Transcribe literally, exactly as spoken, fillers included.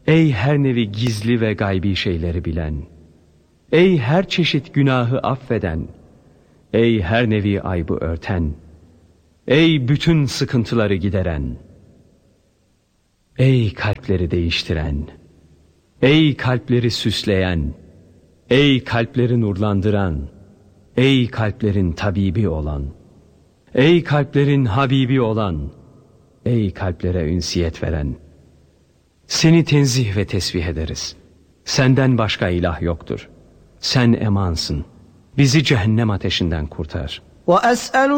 Ey her nevi gizli ve gaybi şeyleri bilen, ey her çeşit günahı affeden, ey her nevi aybı örten, ey bütün sıkıntıları gideren, ey kalpleri değiştiren, ey kalpleri süsleyen, ey kalpleri nurlandıran, ey kalplerin tabibi olan, ey kalplerin habibi olan, ey kalplere ünsiyet veren, seni tenzih ve tesbih ederiz. Senden başka ilah yoktur. Sen emansın. Bizi cehennem ateşinden kurtar. وَأَسْأَلُ